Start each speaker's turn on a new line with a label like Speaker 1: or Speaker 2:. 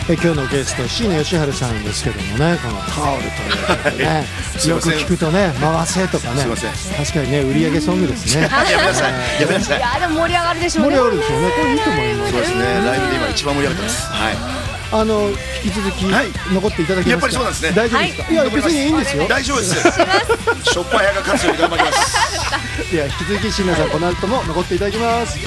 Speaker 1: 今日のゲスト椎名義治さんですけどもね、このタオルということでねよく聞くとね回せとかね、確かにね売り上げソングですね。
Speaker 2: やめなさいやめなさい。
Speaker 3: いやでも盛り上がるでしょうね。
Speaker 1: 盛り上がるでしょうね。これいいと思います。
Speaker 2: そうですね、ライブで今一番盛り上がってます。はい、
Speaker 1: 引き続き残っていただけますか。
Speaker 2: やっぱりそうなんですね。
Speaker 1: 大丈夫ですか。いや別にいいんですよ。
Speaker 2: 大丈夫です。しょっぱい派が勝つように頑張ります。
Speaker 1: いや引き続き椎名さんこの後も残っていただきます。